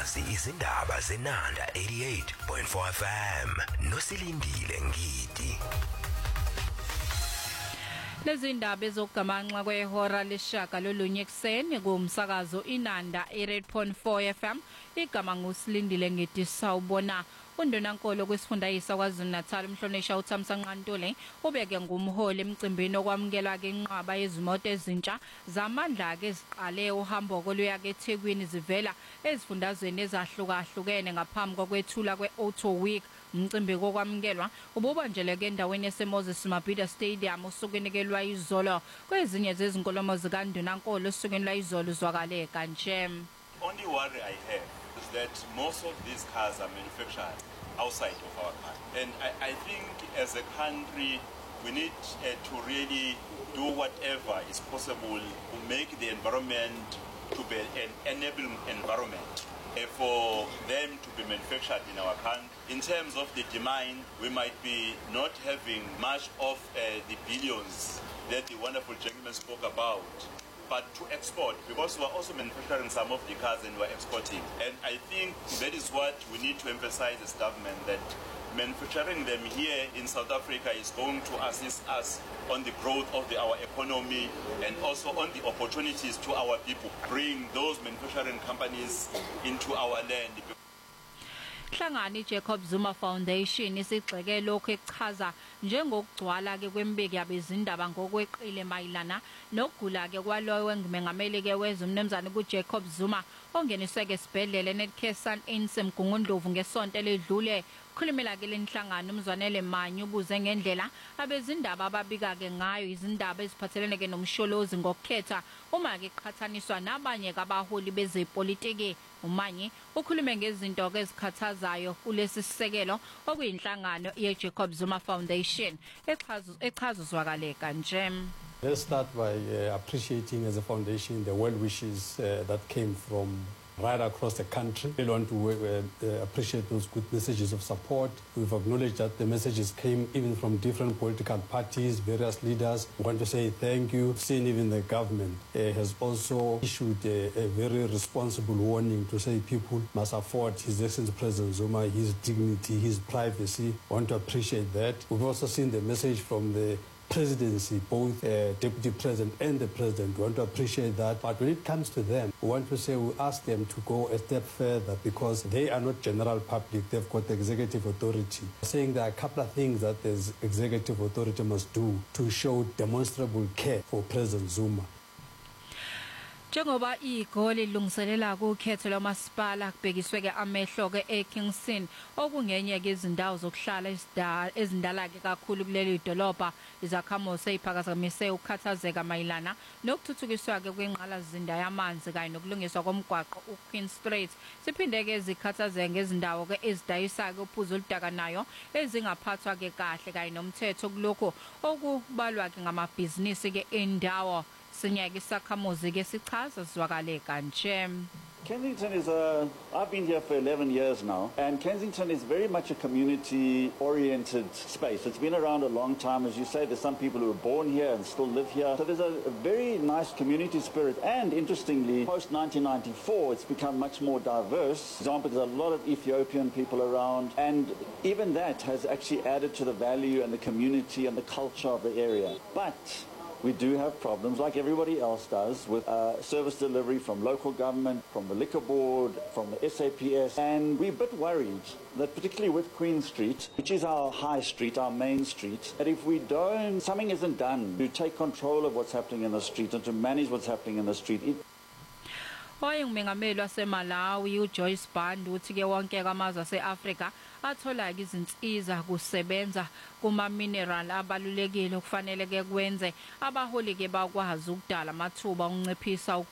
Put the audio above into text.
Ukwazi izindaba zenanda 88.4 FM nosilindile ngidi. Lezi ndaba ezokugamanxa kwehora leshaka lolunye ekseni kumsakazo inanda 88.4 FM igama ngusilindile ngidi sawubona. Undonankolo kwesifundayisa KwaZulu-Natal umhlonesha uThamsanqa Ntuli ubeke ngumholi emcimbini okwamukelwa ke inqaba yezimoto ezintsha zamandla ke eziqale uhambo koluya ke eThekwini zivela ezifundazweni ezahlukahlukene ngaphambi kokwethula kweAuto Week. Umcimbi kokwamukelwa ububanjeleke endaweni yaseMoses Mabhida Stadium usukeni ke lwayizolo kwezinye zezinkulumo zikaNdonankolo usukeni lwayizolo zwakale kanje. Only worry I have is that most of these cars are manufactured outside of our country. And I think as a country, we need to really do whatever is possible to make the environment to be an enabling environment for them to be manufactured in our country. In terms of the demand, we might be not having much of the billions that the wonderful gentleman spoke about, but to export, because we are also manufacturing some of the cars and we are exporting. And I think that is what we need to emphasize as government, that manufacturing them here in South Africa is going to assist us on the growth of our economy and also on the opportunities to our people. Bring those manufacturing companies into our land. Hlangani Jacob Zuma Foundation isigxeke lokho echaza njengokugcwala ke kwembeki yabezindaba ngokweqile mayilana nokugula ke kwaloyo wengumengameli ke wezomnumzane kuJacob Zuma ongeniswe ke sibhedlele Netcare Sun Mgungundlovu ngesonto eledlule. Khulumela ke lenhlangano umzwanele Manyu ubuze ngendlela abezindaba ababika ke ngayo izindaba eziphathelene ke nomsholozi ngokukhetha uma ke iqhathaniswa nabanye kabaholi bezepolitiki. Umanye ukhulume ngezinto ke ezikhathazayo kulesi sisekelo okuyinhlangano yeJacob Zuma Foundation echazuzwakale kanje. Let's start by appreciating as a foundation the well wishes that came from right across the country. We want to appreciate those good messages of support. We've acknowledged that the messages came even from different political parties, various leaders. We want to say thank you. Seeing even the government has also issued a very responsible warning to say people must afford His Excellency President Zuma, his dignity, his privacy. We want to appreciate that. We've also seen the message from the presidency, both deputy president and the president. We want to appreciate that. But when it comes to them, we want to say we ask them to go a step further because they are not general public. They've got the executive authority. Saying there are a couple of things that the executive authority must do to show demonstrable care for President Zuma. Njengoba igoli lilungiselela ukhetho lomasipala kubhekiswe ke amehlo ke eKingston okungenye ke izindawo zokuhlala ezindala ke kakhulu kuleli dolobha izakhamuzi eziphakamise ukukhathazeka mayilana nokuthuthukiswa ke kwengqalazinda yamanzi kanye nokulungiswa komgwaqo uQueen Street. Siphinde ke zikhathazeke ngezindawo ke ezidayisa ke uphuzo oludakanayo ezingaphathwa ke kahle kanye nomthetho kuloko okubalwa ke ngamabhizinisi ke endawo. Kensington is I've been here for 11 years now, and Kensington is very much a community-oriented space. It's been around a long time. As you say, there's some people who were born here and still live here. So there's a very nice community spirit. And interestingly, post-1994, it's become much more diverse. For example, there's a lot of Ethiopian people around, and even that has actually added to the value and the community and the culture of the area. But we do have problems, like everybody else does, with service delivery from local government, from the Liquor Board, from the SAPS. And we're a bit worried that particularly with Queen Street, which is our high street, our main street, that if something isn't done to take control of what's happening in the street and to manage what's happening in the street. Wayengumengameli waseMalawi uJoyce Banda uthi ke wonke amazwe aseAfrika athola izinsiza kusebenza kuma mineral abalulekile kufanele ke kwenze abaholi ke bakwazi ukudala amathuba okunciphisa